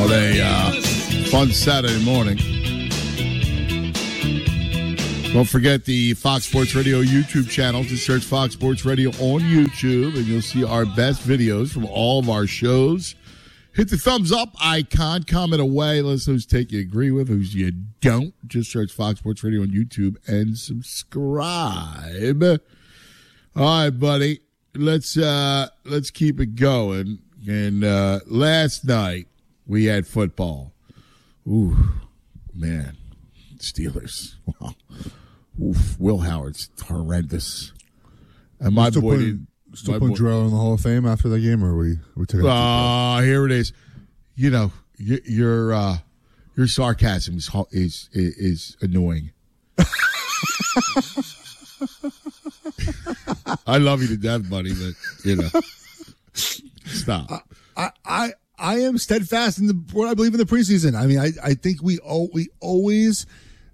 on a fun Saturday morning. Don't forget the Fox Sports Radio YouTube channel. Just search Fox Sports Radio on YouTube, and you'll see our best videos from all of our shows. Hit the thumbs up icon, comment away. Let us know whose take you agree with, whose you don't. Just search Fox Sports Radio on YouTube and subscribe. All right, buddy. Let's keep it going. And last night we had football. Ooh, man, Steelers. Wow. Oof, Will Howard's horrendous. And my boy still putting Drew in the Hall of Fame after that game, or are we taking here it is. You know, your sarcasm is annoying. I love you to death, buddy, but you know, stop. I am steadfast in what I believe in the preseason. I mean, I think we always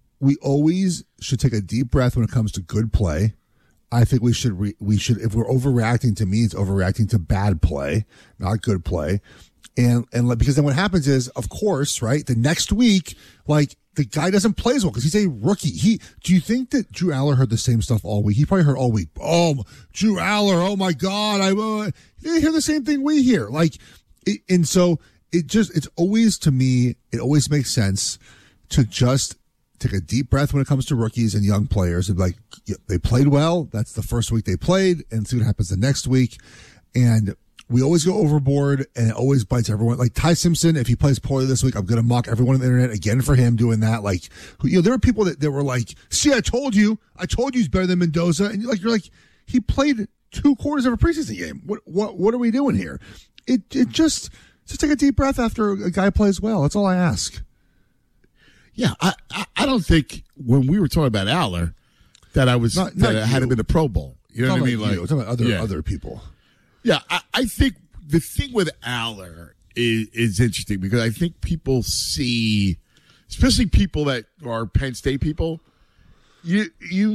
should take a deep breath when it comes to good play. I think we should if we're overreacting, to me it's overreacting to bad play, not good play. And because then what happens is, of course, right, the next week, like, the guy doesn't play as well because he's a rookie. Do you think that Drew Aller heard the same stuff all week? He probably heard all week, oh, Drew Aller, oh my God, they hear the same thing we hear. Like, and so it's always, to me, it always makes sense to just take a deep breath when it comes to rookies and young players. And like, they played well. That's the first week they played, and see what happens the next week. And we always go overboard, and it always bites everyone. Like Ty Simpson, if he plays poorly this week, I'm going to mock everyone on the internet again for him doing that. Like, there were people that were like, see, I told you he's better than Mendoza. And you're like, he played 2 quarters of a preseason game. What are we doing here? It just take a deep breath after a guy plays well. That's all I ask. Yeah, I don't think when we were talking about Aller that I was not had him in the Pro Bowl. You know what I mean? Like, talking about other people. Yeah, I think the thing with Aller is interesting because I think people see, especially people that are Penn State people, you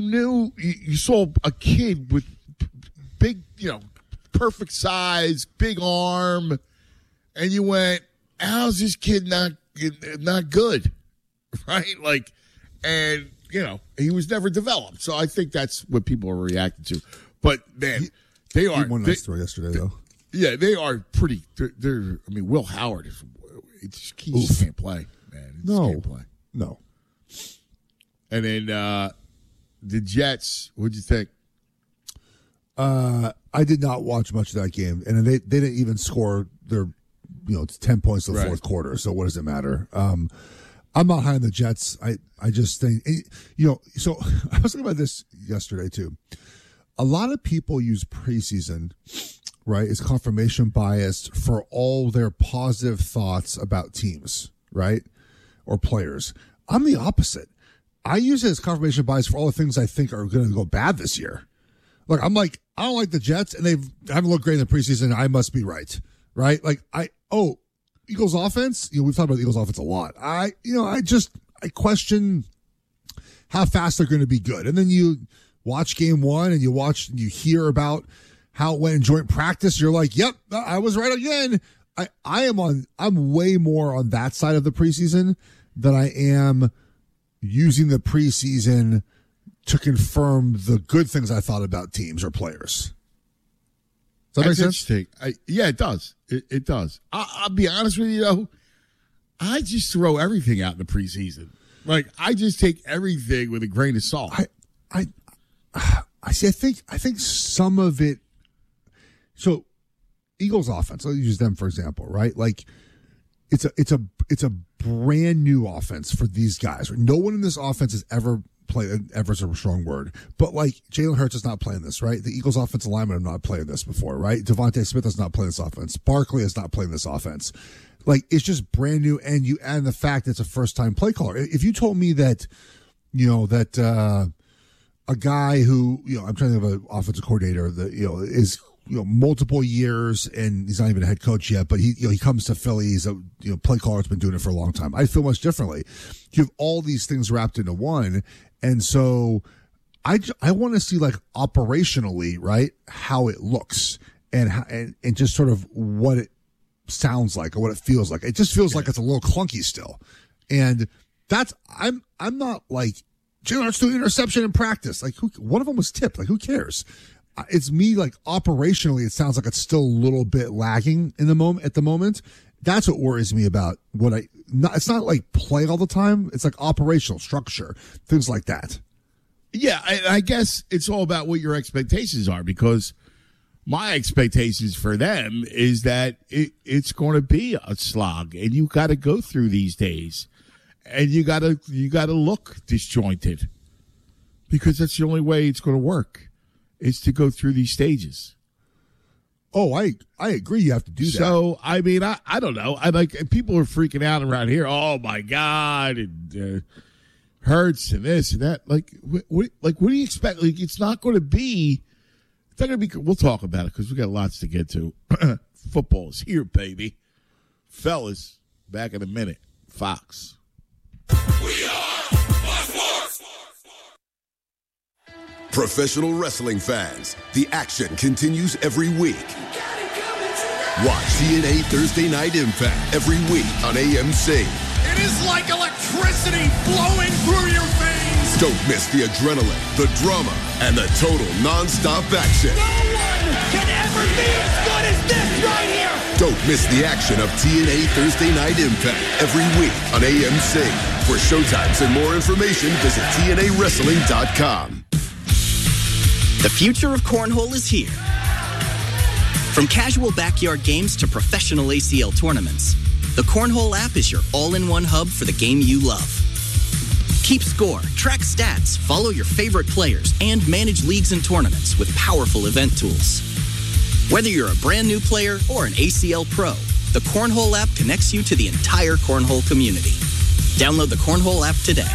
saw a kid with big, perfect size, big arm, and you went, how's this kid not good? Right? Like, and, he was never developed. So I think that's what people are reacting to. But, man, they are. He won that story yesterday, though. Yeah, they are pretty. They're I mean, Will Howard he just can't play, man. He just can't play. No. And then the Jets, what'd you think? I did not watch much of that game. And they didn't even score their, 10 points in the fourth quarter. So what does it matter? I'm not high on the Jets. I just think, so I was thinking about this yesterday too. A lot of people use preseason, right, as confirmation bias for all their positive thoughts about teams, right, or players. I'm the opposite. I use it as confirmation bias for all the things I think are going to go bad this year. Look, I'm like, I don't like the Jets, and they haven't looked great in the preseason. I must be right? Like, Eagles offense, we've talked about the Eagles offense a lot. I question how fast they're going to be good. And then you watch game 1 and you hear about how it went in joint practice. You're like, yep, I was right again. I'm way more on that side of the preseason than I am using the preseason to confirm the good things I thought about teams or players. Does that make sense? Yeah, it does. It does. I'll be honest with you, though. I just throw everything out in the preseason. Like, I just take everything with a grain of salt. I see. I think some of it. So, Eagles offense. I'll use them for example, right? Like, it's a brand new offense for these guys. No one in this offense has ever played. Ever is a strong word, but like Jalen Hurts is not playing this, right? The Eagles offensive linemen have not played this before, right? Devontae Smith is not playing this offense. Barkley is not playing this offense. Like, it's just brand new, and you add the fact that it's a first time play caller. If you told me that, a guy who, I'm trying to have an offensive coordinator that, is, multiple years and he's not even a head coach yet, but he comes to Philly. He's a, play caller that's been doing it for a long time. I feel much differently. You have all these things wrapped into one. And so I want to see, like, operationally, right, how it looks and just sort of what it sounds like or what it feels like. It just feels like it's a little clunky still. And I'm not like, Jalen Hurts threw an interception in practice. Like, one of them was tipped. Like, who cares? It's me, like, operationally, it sounds like it's still a little bit lagging at the moment. That's what worries me about it's not like play all the time. It's like operational structure, things like that. Yeah, I guess it's all about what your expectations are, because my expectations for them is that it's going to be a slog, and you got to go through these days, and you got to look disjointed, because that's the only way it's going to work, is to go through these stages. Oh, I agree. You have to do that. So, I mean, I don't know. People are freaking out around here. Oh my God, and Hurts and this and that. Like, what do you expect? Like, it's not going to be. It's not going to be. We'll talk about it because we got lots to get to. Football is here, baby. Fellas, back in a minute. Fox. We are Fox Sports. Professional wrestling fans, the action continues every week. Watch TNA Thursday Night Impact every week on AMC. It is like electricity flowing through your veins. Don't miss the adrenaline, the drama, and the total non-stop action. No one can ever be as good as this right here. Don't miss the action of TNA Thursday Night Impact every week on AMC. For showtimes and more information, visit TNAWrestling.com. The future of cornhole is here. From casual backyard games to professional ACL tournaments, the Cornhole app is your all-in-one hub for the game you love. Keep score, track stats, follow your favorite players, and manage leagues and tournaments with powerful event tools. Whether you're a brand new player or an ACL pro, the Cornhole app connects you to the entire cornhole community. Download the Cornhole app today.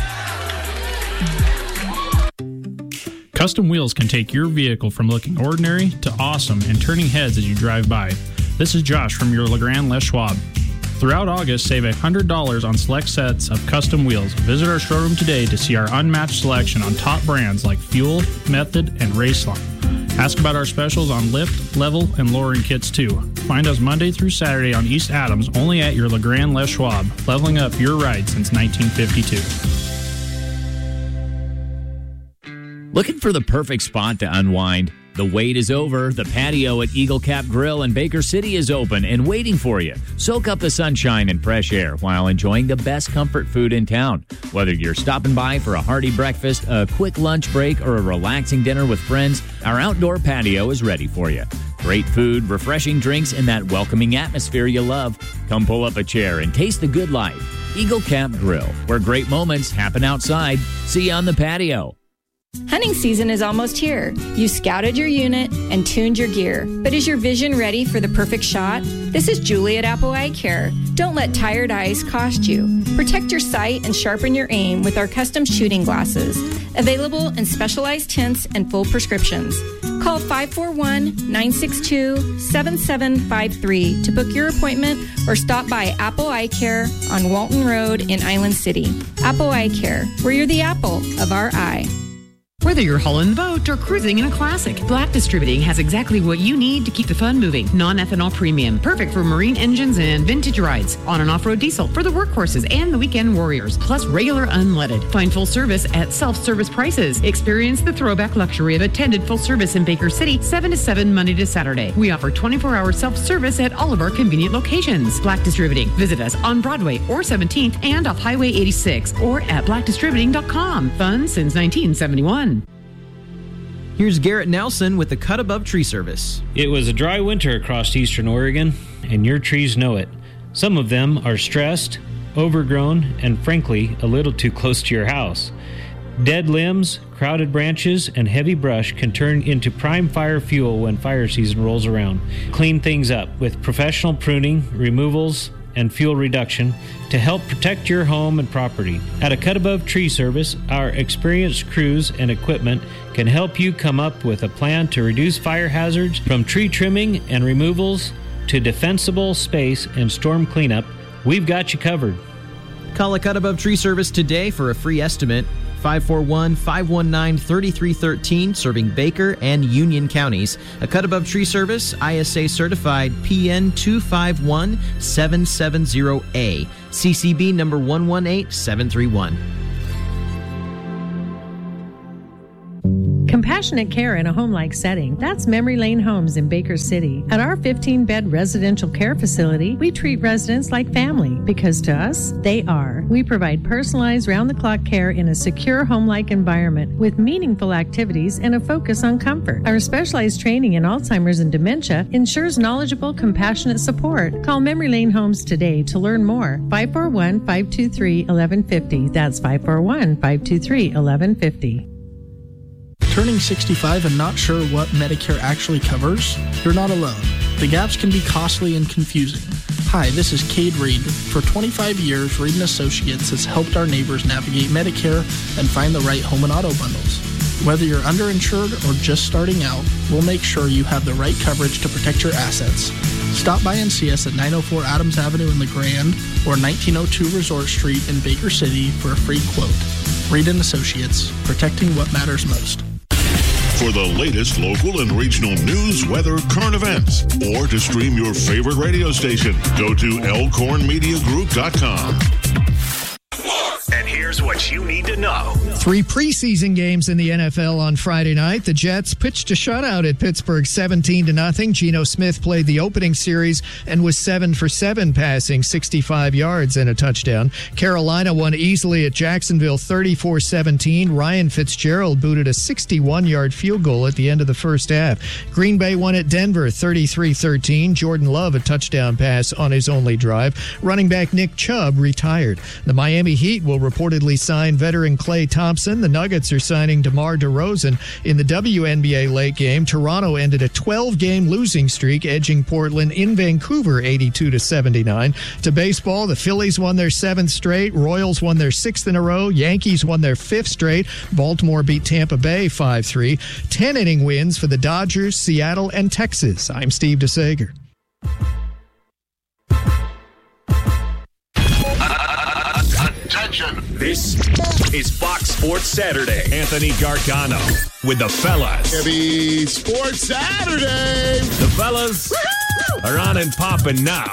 Custom Wheels can take your vehicle from looking ordinary to awesome and turning heads as you drive by. This is Josh from your LeGrand Les Schwab. Throughout August, save $100 on select sets of custom wheels. Visit our showroom today to see our unmatched selection on top brands like Fuel, Method, and Raceline. Ask about our specials on lift, level, and lowering kits too. Find us Monday through Saturday on East Adams, only at your LeGrand Les Schwab, leveling up your ride since 1952. Looking for the perfect spot to unwind? The wait is over. The patio at Eagle Cap Grill in Baker City is open and waiting for you. Soak up the sunshine and fresh air while enjoying the best comfort food in town. Whether you're stopping by for a hearty breakfast, a quick lunch break, or a relaxing dinner with friends, our outdoor patio is ready for you. Great food, refreshing drinks, and that welcoming atmosphere you love. Come pull up a chair and taste the good life. Eagle Cap Grill, where great moments happen outside. See you on the patio. Hunting season is almost here. You scouted your unit and tuned your gear, but is your vision ready for the perfect shot? This is Julie at Apple Eye Care. Don't let tired eyes cost you. Protect your sight and sharpen your aim with our custom shooting glasses, available in specialized tints and full prescriptions. Call 541-962-7753 to book your appointment or stop by Apple Eye Care on Walton Road in Island City. Apple Eye Care, where you're the apple of our eye. Whether you're hauling the boat or cruising in a classic, Black Distributing has exactly what you need to keep the fun moving. Non-ethanol premium, perfect for marine engines and vintage rides. On and off-road diesel for the workhorses and the weekend warriors, plus regular unleaded. Find full service at self-service prices. Experience the throwback luxury of attended full service in Baker City, 7 to 7 Monday to Saturday. We offer 24-hour self-service at all of our convenient locations. Black Distributing. Visit us on Broadway or 17th and off Highway 86 or at blackdistributing.com. Fun since 1971. Here's Garrett Nelson with the Cut Above Tree Service. It was a dry winter across eastern Oregon, and your trees know it. Some of them are stressed, overgrown, and frankly, a little too close to your house. Dead limbs, crowded branches, and heavy brush can turn into prime fire fuel when fire season rolls around. Clean things up with professional pruning, removals, and fuel reduction to help protect your home and property. At a Cut Above Tree Service, our experienced crews and equipment can help you come up with a plan to reduce fire hazards from tree trimming and removals to defensible space and storm cleanup. We've got you covered. Call a Cut Above Tree Service today for a free estimate. 541-519-3313, serving Baker and Union counties. A cut above tree service, ISA certified PN 215770A, CCB number 118731. Compassionate care in a home-like setting. That's Memory Lane Homes in Baker City. At our 15-bed residential care facility, we treat residents like family because to us, they are. We provide personalized round-the-clock care in a secure home-like environment with meaningful activities and a focus on comfort. Our specialized training in Alzheimer's and dementia ensures knowledgeable, compassionate support. Call Memory Lane Homes today to learn more. 541-523-1150. That's 541-523-1150. Turning 65 and not sure what Medicare actually covers? You're not alone. The gaps can be costly and confusing. Hi, this is Cade Reed. For 25 years, Reed & Associates has helped our neighbors navigate Medicare and find the right home and auto bundles. Whether you're underinsured or just starting out, we'll make sure you have the right coverage to protect your assets. Stop by and see us at 904 Adams Avenue in the Grand or 1902 Resort Street in Baker City for a free quote. Reed & Associates, protecting what matters most. For the latest local and regional news, weather, current events, or to stream your favorite radio station, go to elkhornmediagroup.com. And here's what you need to know. 3 preseason games in the NFL on Friday night. The Jets pitched a shutout at Pittsburgh 17-0. Geno Smith played the opening series and was 7 for 7 passing, 65 yards and a touchdown. Carolina won easily at Jacksonville 34-17. Ryan Fitzgerald booted a 61-yard field goal at the end of the first half. Green Bay won at Denver 33-13. Jordan Love a touchdown pass on his only drive. Running back Nick Chubb retired. The Miami Heat will reportedly sign veteran Klay Thompson. The Nuggets are signing DeMar DeRozan. In the WNBA late game, Toronto ended a 12-game losing streak, edging Portland in Vancouver 82-79. To baseball, the Phillies won their 7th straight. Royals won their 6th in a row. Yankees won their 5th straight. Baltimore beat Tampa Bay 5-3. 10-inning wins for the Dodgers, Seattle, and Texas. I'm Steve DeSager. Attention. This is Fox Sports Saturday. Anthony Gargano with the fellas. Heavy Sports Saturday. The fellas are on and popping now.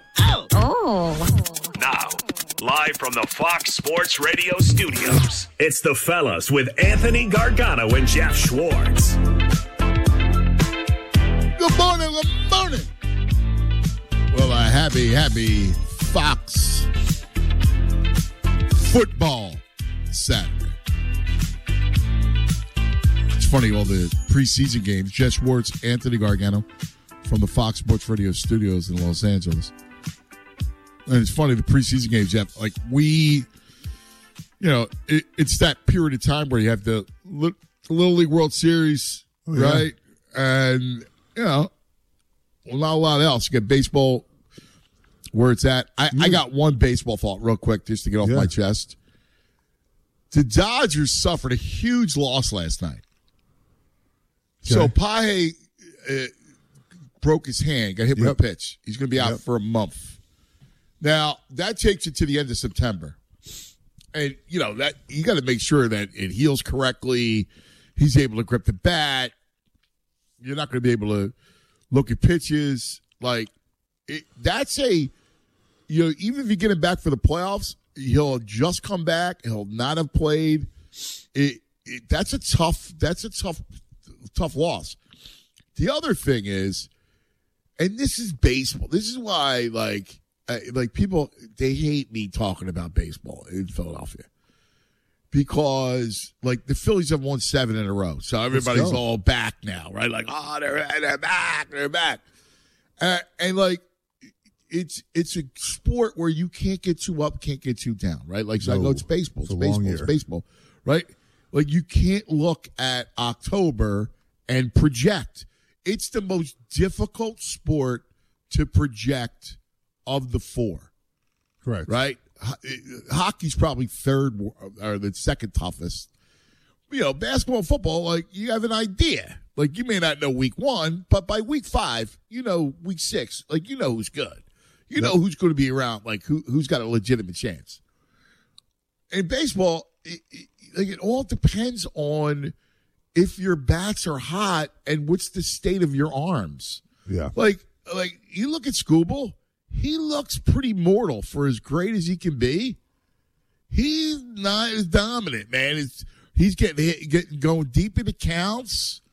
Now, live from the Fox Sports Radio studios, it's the fellas with Anthony Gargano and Jeff Schwartz. Good morning, good morning. Well, a happy Fox football Saturday. It's funny, all the preseason games. Jeff Schwartz, Anthony Gargano from the Fox Sports Radio studios in Los Angeles. And it's funny, the preseason games, Jeff, like it's that period of time where you have the Little League World Series, right? And, not a lot else. You get baseball where it's at. I got one baseball thought real quick just to get off my chest. The Dodgers suffered a huge loss last night. Okay. So Pahe broke his hand, got hit with a pitch. He's going to be out for a month. Now, that takes you to the end of September. And, that you got to make sure that it heals correctly. He's able to grip the bat. You're not going to be able to look at pitches. That's even if you get him back for the playoffs, he'll just come back. He'll not have played. That's a tough loss. The other thing is, and this is baseball. This is why, people, they hate me talking about baseball in Philadelphia. Because, the Phillies have won 7 in a row. So everybody's all back now, right? They're back. They're back. It's a sport where you can't get too up, can't get too down, right? I know it's baseball. It's baseball, right? You can't look at October and project. It's the most difficult sport to project of the 4. Correct. Right? Hockey's probably third or the second toughest. Basketball and football, you have an idea. You may not know week 1, but by week 5, week 6, who's good. Know who's going to be around, who's got a legitimate chance. In baseball, it all depends on if your bats are hot and what's the state of your arms. Yeah. Like you look at Skubal, he looks pretty mortal for as great as he can be. He's not as dominant, man. He's getting going deep into counts.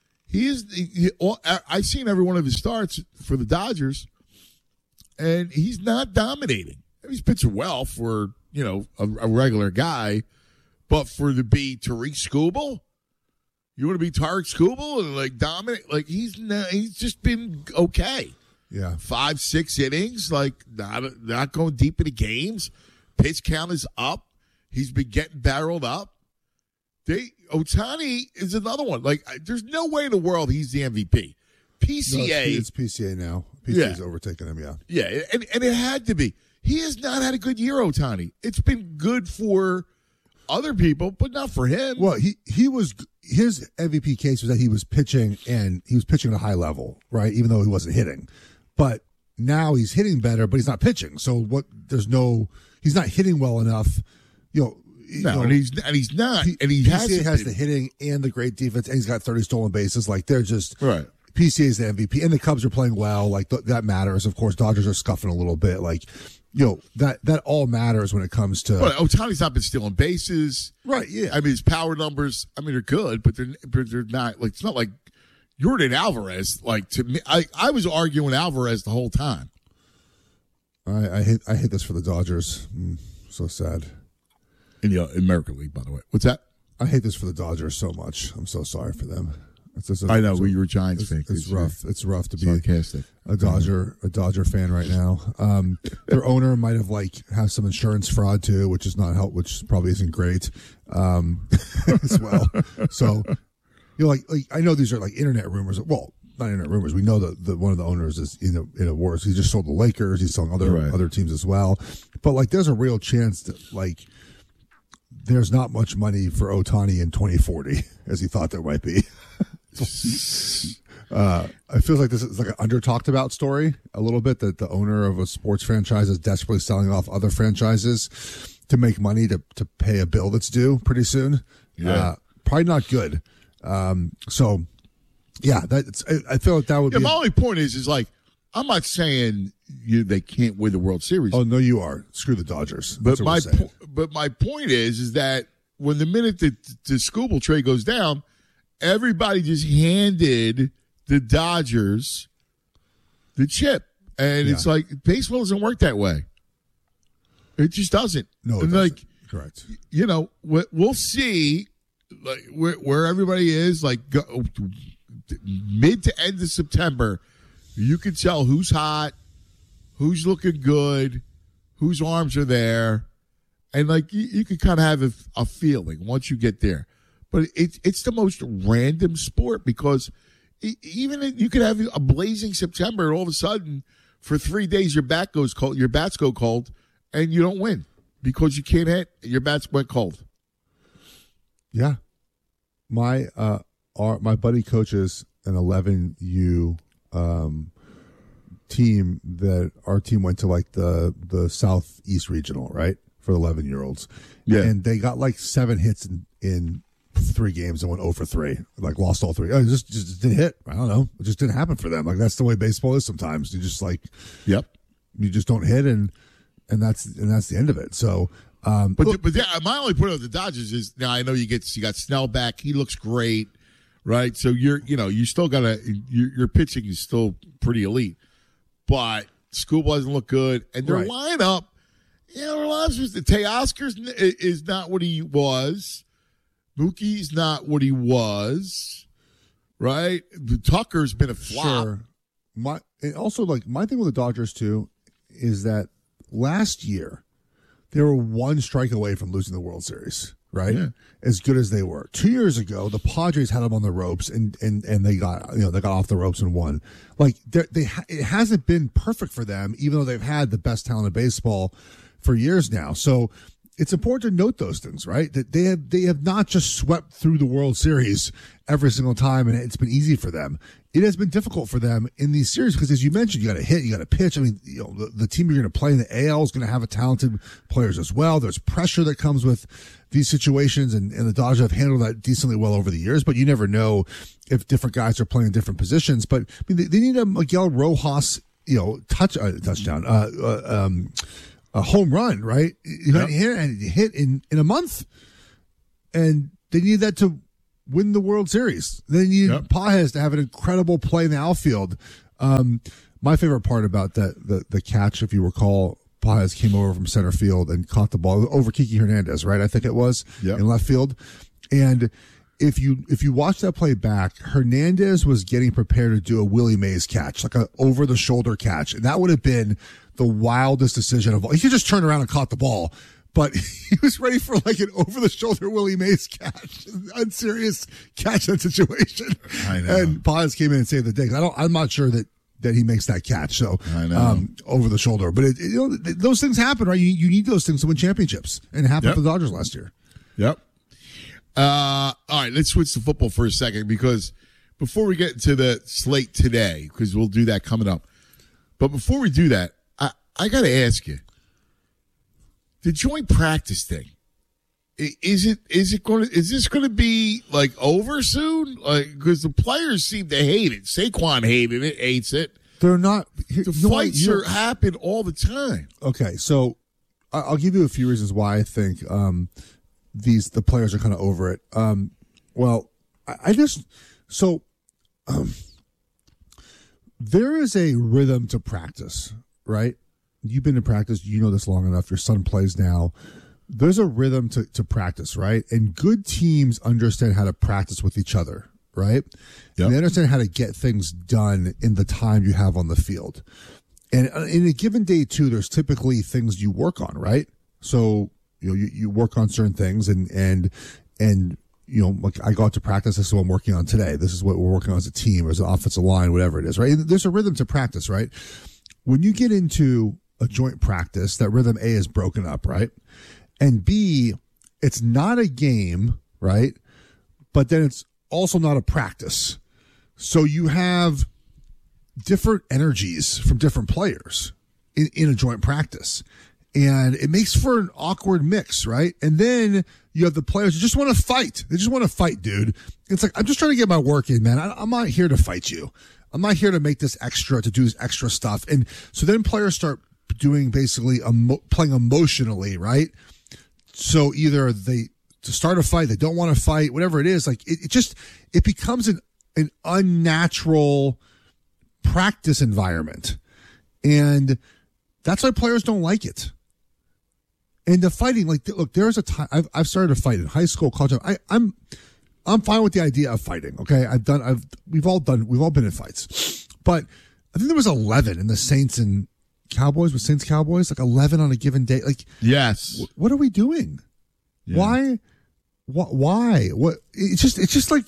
I've seen every one of his starts for the Dodgers, and he's not dominating. He's pitching well for, a regular guy, but for to be Tarik Skubal, you want to be Tarik Skubal and dominate? He's just been okay. Yeah. 5-6 innings, not going deep into games. Pitch count is up. He's been getting barreled up. Ohtani is another one. There's no way in the world he's the MVP. PCA. It's PCA now. PCA's overtaken him, yeah. Yeah, and it had to be. He has not had a good year, Ohtani. It's been good for other people, but not for him. Well, his MVP case was that he was pitching, and he was pitching at a high level, right? Even though he wasn't hitting. But now he's hitting better, but he's not pitching. So he's not hitting well enough, and he's not. And he has the hitting and the great defense, and he's got 30 stolen bases. They're just right. PCA is the MVP, and the Cubs are playing well. That matters. Of course, Dodgers are scuffing a little bit. That all matters when it comes to. Well, Ohtani's not been stealing bases, right? Yeah. I mean, his power numbers. I mean, they're good, but they're not. It's not like Yordan Alvarez. To me, I was arguing Alvarez the whole time. I hate this for the Dodgers. So sad. In the American League, by the way. What's that? I hate this for the Dodgers so much. I'm so sorry for them. I know. You were a Giants fan. It's rough. It's rough to be sarcastic. a Dodger fan right now. Their owner might have some insurance fraud too, which is not help, which probably isn't great as well. So I know these are internet rumors. Well, not internet rumors. We know that one of the owners is in a worse. He just sold the Lakers. He's selling other teams as well. But there's a real chance that there's not much money for Ohtani in 2040 as he thought there might be. I feel like this is an under talked about story a little bit, that the owner of a sports franchise is desperately selling off other franchises to make money to pay a bill that's due pretty soon. Yeah. Probably not good. So yeah, I feel like that would be. My only point is I'm not saying they can't win the World Series. Oh no, you are. Screw the Dodgers. But my point is that when the minute the Skubal trade goes down, everybody just handed the Dodgers the chip, and it's baseball doesn't work that way. It just doesn't. No, it doesn't. Correct. We'll see where everybody is. Mid to end of September, you can tell who's hot, who's looking good, whose arms are there, and you can kind of have a feeling once you get there. But it's the most random sport, because even you could have a blazing September, and all of a sudden for 3 days your bats go cold, and you don't win because you can't hit. Your bats went cold. Yeah, my buddy coaches an 11U team that our team went to the Southeast Regional, right, for 11-year-olds. Yeah, and they got 7 hits in 3 games and went 0 for 3. Lost all 3. It just didn't hit. I don't know. It just didn't happen for them. That's the way baseball is sometimes. You just yep. You just don't hit, and that's the end of it. So, but yeah, my only point of the Dodgers is, now I know you got Snell back. He looks great, right? So you still your pitching is still pretty elite, but Skubal doesn't look good, and their lineup, the Teoscar is not what he was. Mookie's not what he was, right? Tucker's been a flop. Sure. My thing with the Dodgers too is that last year they were 1 strike away from losing the World Series, right? Yeah. As good as they were. 2 years ago, the Padres had them on the ropes, and they got off the ropes and won. It hasn't been perfect for them, even though they've had the best talent in baseball for years now. So it's important to note those things, right? That they have not just swept through the World Series every single time, and it's been easy for them. It has been difficult for them in these series because, as you mentioned, you got to hit, you got to pitch. I mean, the team you're going to play in the AL is going to have talented players as well. There's pressure that comes with these situations, and the Dodgers have handled that decently well over the years. But you never know if different guys are playing different positions. But I mean, they need a Miguel Rojas, touchdown, a home run, right? You hit in a month, and they need that to win the World Series. They need Pages to have an incredible play in the outfield. My favorite part about the catch, if you recall, Pages came over from center field and caught the ball over Kiki Hernandez, right? I think it was in left field. And if you watch that play back, Hernandez was getting prepared to do a Willie Mays catch, like a over the shoulder catch, and that would have been the wildest decision of all. He could just turn around and caught the ball, but he was ready for like an over the shoulder Willie Mays catch, unserious catch that situation. I know. And Pages came in and saved the day. I'm not sure that he makes that catch. So I know. Over the shoulder, but those things happen, right? You need those things to win championships, and it happened for the Dodgers last year. Yep. All right, let's switch to football for a second, because before we get into the slate today, because we'll do that coming up. But before we do that, I got to ask you, the joint practice thing, is this going to be like over soon? Like, because the players seem to hate it. Saquon hates it. They're not. The fights happen all the time. Okay, so I'll give you a few reasons why I think the players are kind of over it. There is a rhythm to practice, right? You've been to practice, you know this long enough. Your son plays now. There's a rhythm to practice, right? And good teams understand how to practice with each other, right? Yep. And they understand how to get things done in the time you have on the field. And in a given day, too, there's typically things you work on, right? So, you work on certain things and like I go out to practice. This is what I'm working on today. This is what we're working on as a team or as an offensive line, whatever it is, right? And there's a rhythm to practice, right? When you get into a joint practice, that rhythm A is broken up, right? And B, it's not a game, right? But then it's also not a practice. So you have different energies from different players in a joint practice. And it makes for an awkward mix, right? And then you have the players who just want to fight. They just want to fight, dude. It's like, I'm just trying to get my work in, man. I'm not here to fight you. I'm not here to make this extra, to do this extra stuff. And so then players start doing basically playing emotionally, right? So either to start a fight, they don't want to fight, whatever it is. Like it becomes an unnatural practice environment. And that's why players don't like it. And the fighting, like, look, there's a time I've started to fight in high school, college. I'm fine with the idea of fighting. Okay. We've all been in fights, but I think there was 11 in the Saints and Cowboys, with Saints Cowboys, like 11 on a given day. Like, yes. What are we doing? Yeah. Why? What? It's just like,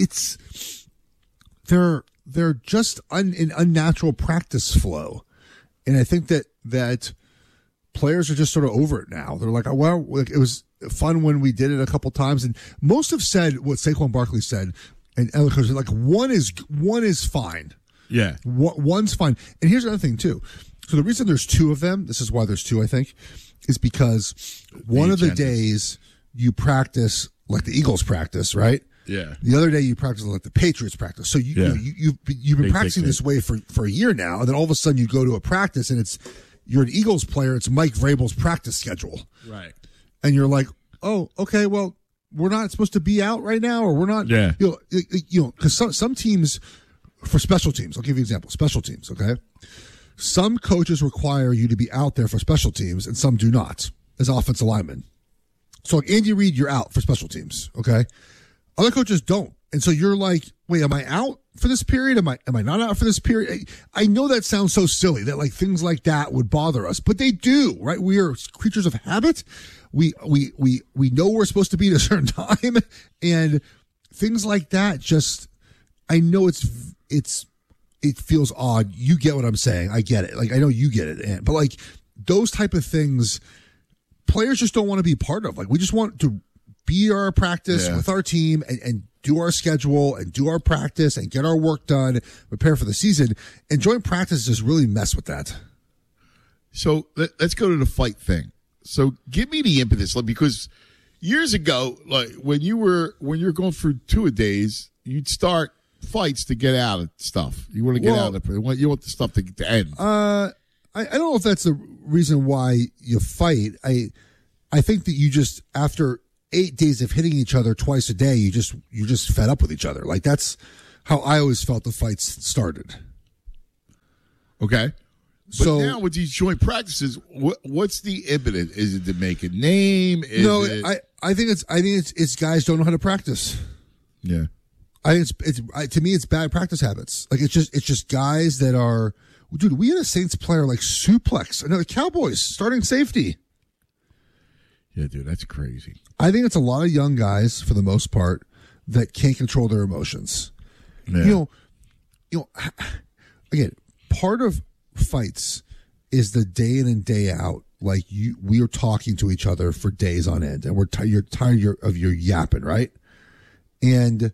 they're just an unnatural practice flow. And I think that players are just sort of over it now. They're like, well, it was fun when we did it a couple times. And most have said what Saquon Barkley said, and other coaches, like, one is fine. Yeah. One's fine. And here's the other thing, too. So the reason there's two of them, this is why there's two, I think, is because one of the days you practice like the Eagles practice, right? Yeah. The other day you practice like the Patriots practice. So you've been practicing this way for a year now, and then all of a sudden you go to a practice and you're an Eagles player. It's Mike Vrabel's practice schedule, right? And you're like, oh, okay, well, we're not supposed to be out right now, or we're not. Yeah. Because some teams, for special teams, I'll give you an example. Special teams, okay. Some coaches require you to be out there for special teams, and some do not as offensive linemen. So like Andy Reid, you're out for special teams, okay? Other coaches don't. And so you're like, wait, am I out for this period? Am I not out for this period? I know that sounds so silly that like things like that would bother us, but they do, right? We are creatures of habit. We know we're supposed to be at a certain time, and things like that just, I know it feels odd. You get what I'm saying. I get it. Like, I know you get it. But like those type of things, players just don't want to be part of. Like, we just want to be our practice with our team and do our schedule and do our practice and get our work done, prepare for the season. And joint practice just really mess with that. So let's go to the fight thing. So give me the impetus, because years ago, like when you're going through two-a-days, you'd start fights to get out of stuff. You want to get out of it. You want the stuff to end. I don't know if that's the reason why you fight. I think that you just, after 8 days of hitting each other twice a day, you're just fed up with each other. Like, that's how I always felt the fights started. Okay. But now with these joint practices, what's the impetus? Is it to make a name? I think it's guys don't know how to practice. Yeah. I think to me it's bad practice habits. Like, it's just guys that are, dude, we had a Saints player like suplex another Cowboys starting safety. Yeah, dude, that's crazy. I think it's a lot of young guys, for the most part, that can't control their emotions. Yeah. You know, again, part of fights is the day in and day out. Like, we are talking to each other for days on end, and you're tired of your yapping, right? And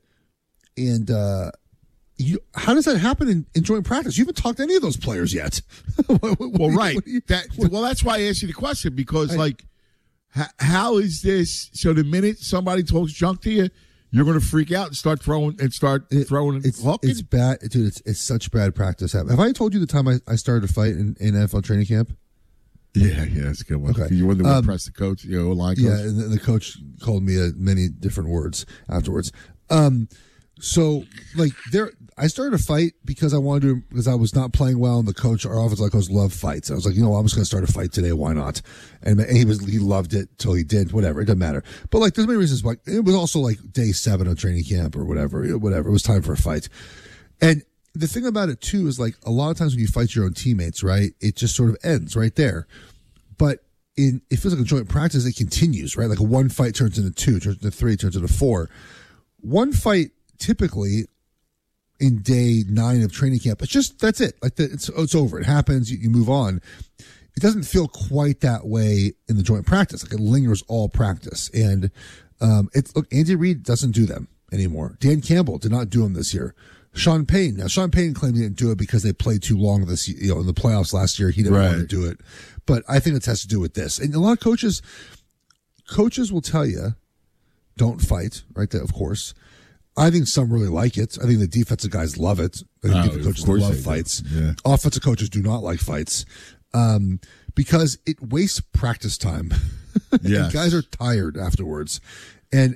how does that happen in joint practice? You haven't talked to any of those players yet. Right. That's why I asked you the question, because how is this? So the minute somebody talks junk to you, you're going to freak out and start throwing. It's bad, dude. It's such bad practice. Have I told you the time I started a fight in NFL training camp? Yeah, that's a good one. Okay. You wanted to impress the coach, line coach. Yeah, and the coach called me many different words afterwards. So, like, I started a fight because I was not playing well, and the coach, our offensive coach, loved fights. I was like, I'm just going to start a fight today. Why not? And he loved it till he did. Whatever, it doesn't matter. But, like, there's many reasons why. It was also like day 7 of training camp or whatever. It was time for a fight. And the thing about it too is, like, a lot of times when you fight your own teammates, right, it just sort of ends right there. But it feels like a joint practice. It continues, right? Like, a one fight turns into 2, turns into 3, turns into 4. One fight typically in day 9 of training camp, that's it. Like, it's over. It happens. You move on. It doesn't feel quite that way in the joint practice. Like, it lingers all practice. And Andy Reid doesn't do them anymore. Dan Campbell did not do them this year. Sean Payton claimed he didn't do it because they played too long in the playoffs last year. He didn't want to do it. But I think it has to do with this. And a lot of coaches will tell you, don't fight, right? Of course. I think some really like it. I think the defensive guys love it. I think defensive coaches love fights. Yeah. Offensive coaches do not like fights because it wastes practice time. Yes. And guys are tired afterwards. And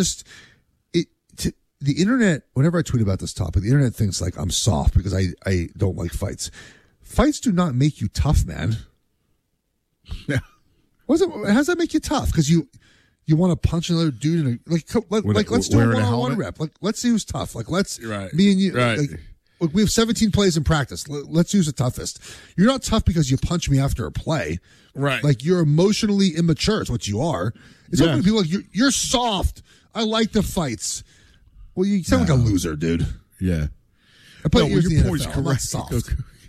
the internet, whenever I tweet about this topic, the internet thinks like I'm soft because I don't like fights. Fights do not make you tough, man. Yeah. How does that make you tough? Because you want to punch another dude in let's do a one-on-one rep. Like, let's see who's tough. Like, me and you. Right. Like, we have 17 plays in practice. Let's use the toughest. You're not tough because you punch me after a play. Right. Like, you're emotionally immature. It's what you are. It's like when people like, you're soft. I like the fights. Well, you sound like a loser, dude. Yeah. But your point is correct. Soft.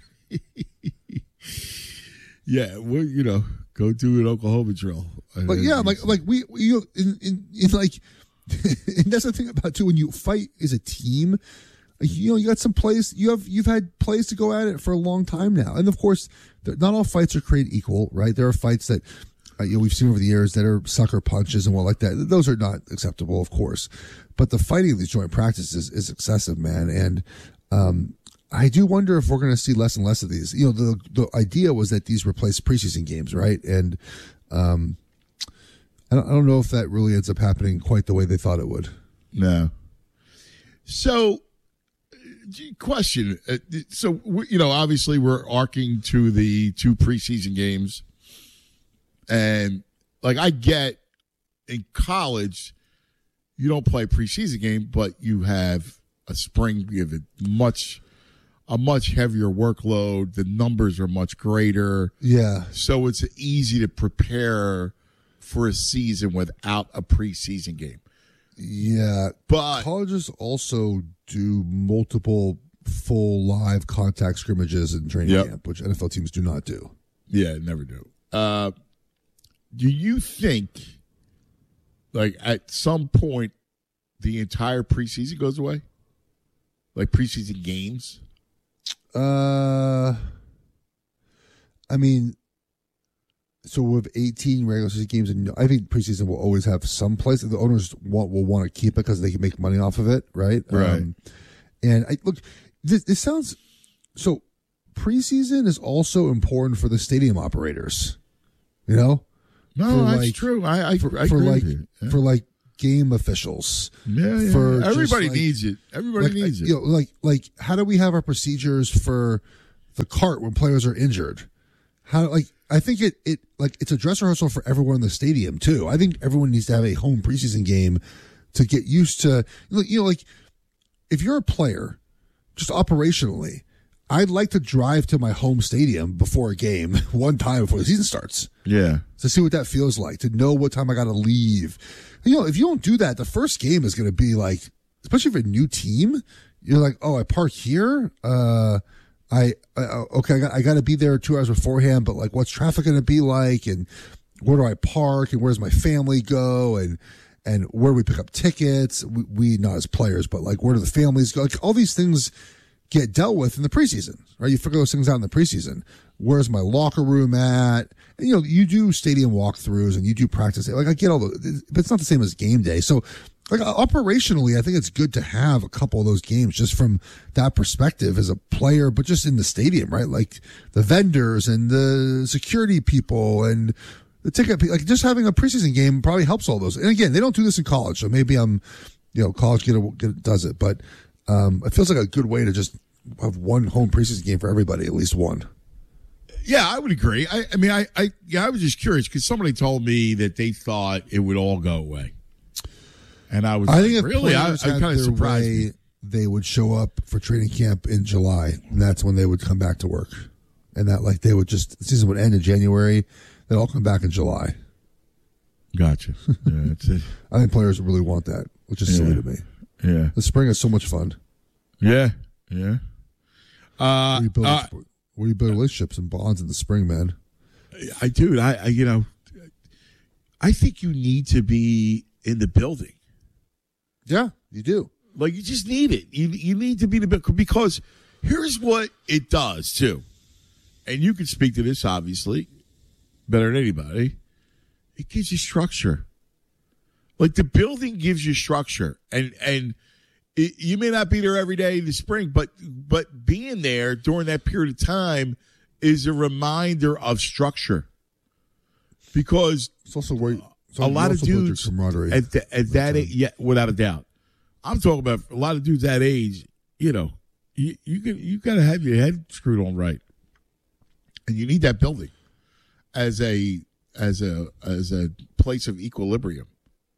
Yeah. Well, go do an Oklahoma drill. But yeah, like we in like, and that's the thing about too, when you fight as a team, you got some plays, you've had plays to go at it for a long time now. And of course, not all fights are created equal, right? There are fights that we've seen over the years that are sucker punches and what like that. Those are not acceptable, of course. But the fighting of these joint practices is excessive, man. And I do wonder if we're going to see less and less of these. The idea was that these replace preseason games, right? And I don't know if that really ends up happening quite the way they thought it would. No. So, question. So, obviously we're arcing to the 2 preseason games. And, like, I get in college, you don't play a preseason game, but you have a spring, you have a much heavier workload. The numbers are much greater. Yeah. So it's easy to prepare for a season without a preseason game. Yeah. But colleges also do multiple full live contact scrimmages in training camp, which NFL teams do not do. Yeah, never do. Do you think, like, at some point, the entire preseason goes away? Like preseason games? I mean, so with 18 regular season games, and I think preseason will always have some place. The owners will want to keep it because they can make money off of it, right? Right. And look, this sounds so. Preseason is also important for the stadium operators. You know, no, that's true. I agree with you. Yeah. For like game officials. Yeah. For everybody needs it. Everybody needs it. You know, like how do we have our procedures for the cart when players are injured? How I think it's a dress rehearsal for everyone in the stadium too. I think everyone needs to have a home preseason game to get used to. You know, like if you're a player, just operationally, I'd like to drive to my home stadium before a game one time before the season starts. Yeah. To see what that feels like, to know what time I got to leave. You know, if you don't do that, the first game is going to be like, especially for a new team, you're like, oh, I park here. I got to be there 2 hours beforehand, but like, what's traffic going to be like? And where do I park? And where does my family go? And where do we pick up tickets? We not as players, but like, where do the families go? Like, all these things get dealt with in the preseason, right? You figure those things out in the preseason. Where's my locker room at? And, you know, you do stadium walkthroughs and you do practice. Like, I get all the, but it's not the same as game day. So, like, operationally, I think it's good to have a couple of those games just from that perspective as a player, but just in the stadium, right? Like the vendors and the security people and the ticket, like just having a preseason game probably helps all those. And again, they don't do this in college, so maybe college does it, but it feels like a good way to just have one home preseason game for everybody, at least one. Yeah, I would agree. I mean, I was just curious because somebody told me that they thought it would all go away, and I think if really, I kind of surprised me. They would show up for training camp in July, and that's when they would come back to work, and that like they would the season would end in January. They'd all come back in July. Gotcha. Yeah, that's it. I think players really want that, which is silly to me. Yeah, the spring is so much fun. Yeah. Where you build relationships and bonds in the spring, man. I do. I think you need to be in the building. Yeah, you do. Like you just need it. You need to be in the building because here's what it does too, and you can speak to this obviously better than anybody. It gives you structure. Like the building gives you structure, and you may not be there every day in the spring, but being there during that period of time is a reminder of structure. Because it's also where a lot of dudes camaraderie at that age, yeah, without a doubt. I'm talking about a lot of dudes that age. You know, you got to have your head screwed on right, and you need that building as a place of equilibrium.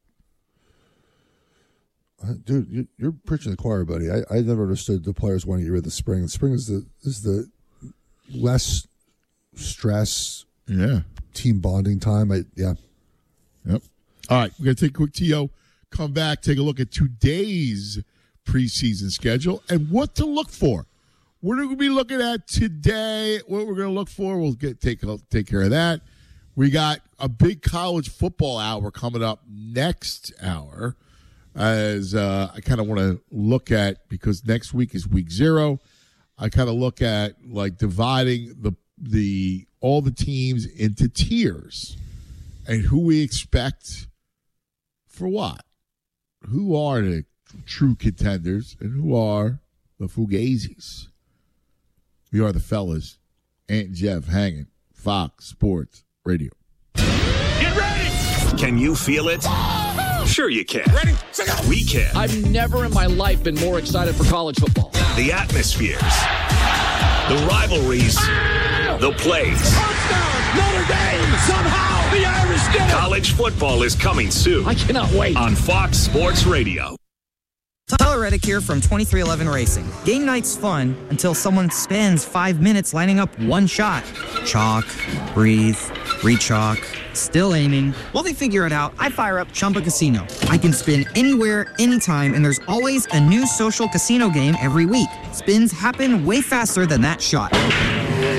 Dude, you're preaching to the choir, buddy. I never understood the players wanting to get rid of the spring. The spring is the less stress, team bonding time. Yep. All right, we're gonna take a quick TO. Come back, take a look at today's preseason schedule and what to look for. What are we going to be looking at today? What we're going to look for? We'll take care of that. We got a big college football hour coming up next hour. As I kind of want to look at, because next week is week 0, I kind of look at like dividing the all the teams into tiers and who we expect for what. Who are the true contenders and who are the fugazis? We are the fellas, Ant and Jeff hanging, Fox Sports Radio. Get ready! Can you feel it? Sure you can. Ready? We can. I've never in my life been more excited for college football. The atmospheres, the rivalries, the plays. Touchdown, Notre Dame! Somehow the Irish did it! College football is coming soon. I cannot wait. On Fox Sports Radio. Tyler Reddick here from 2311 Racing. Game night's fun until someone spends 5 minutes lining up one shot. Chalk, breathe, re-chalk, still aiming. While they figure it out, I fire up Chumba Casino. I can spin anywhere, anytime, and there's always a new social casino game every week. Spins happen way faster than that shot.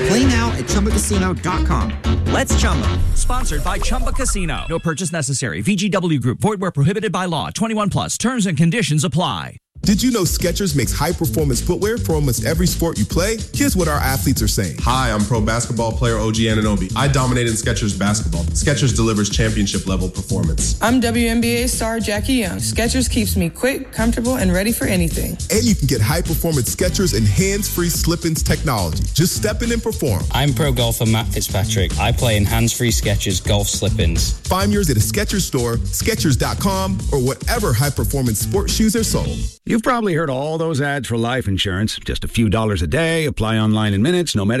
Play now at ChumbaCasino.com. Let's Chumba. Sponsored by Chumba Casino. No purchase necessary. VGW Group. Void where prohibited by law. 21 plus. Terms and conditions apply. Did you know Skechers makes high-performance footwear for almost every sport you play? Here's what our athletes are saying. Hi, I'm pro basketball player OG Anunoby. I dominate in Skechers basketball. Skechers delivers championship-level performance. I'm WNBA star Jackie Young. Skechers keeps me quick, comfortable, and ready for anything. And you can get high-performance Skechers and hands-free slip-ins technology. Just step in and perform. I'm pro golfer Matt Fitzpatrick. I play in hands-free Skechers golf slip-ins. Find yours at a Skechers store, Skechers.com, or whatever high-performance sports shoes are sold. You've probably heard all those ads for life insurance. Just a few dollars a day, apply online in minutes, no medical